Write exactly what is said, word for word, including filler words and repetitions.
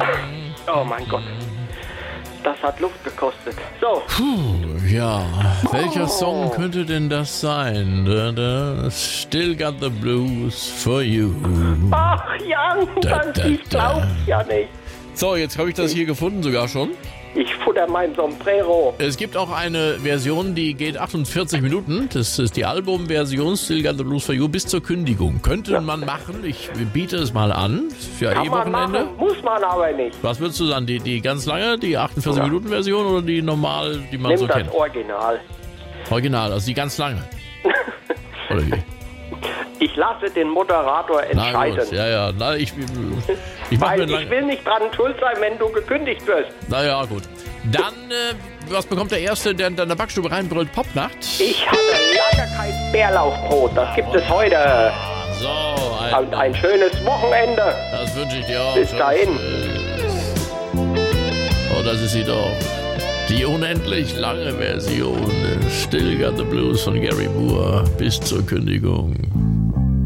Oh mein Gott. Das hat Luft gekostet. So. Puh, ja. Welcher Song könnte denn das sein? Da, da, Still Got the Blues for You. Ach, Jan, Da, das, da, ich glaub's ja nicht. So, jetzt habe ich das hier gefunden sogar schon. Ich futter mein Sombrero. Es gibt auch eine Version, die geht achtundvierzig Minuten. Das ist die Albumversion Still Got the Blues for You bis zur Kündigung. Könnte man machen. Ich biete es mal an. Für Kann eh man Wochenende. machen, muss man aber nicht. Was würdest du sagen? Die, die ganz lange, die achtundvierzig Ja. Minuten Version oder die normal, die man Nimm so das kennt? Original. Original, also die ganz lange. Oder wie? Ich lasse den Moderator Na entscheiden. gut, ja, ja. Na, ich ich mache mir Weil lang. ich will nicht dran schuld sein, wenn du gekündigt wirst. Na ja, gut. Dann, äh, was bekommt der Erste, der in deiner Backstube reinbrüllt? Popnacht? Ich hatte lange kein Bärlauchbrot. Das gibt es heute. So, Und ein schönes Wochenende. das wünsche ich dir auch. Bis dahin. Oh, das ist sie doch. Die unendlich lange Version. Still Got the Blues von Gary Moore bis zur Kündigung.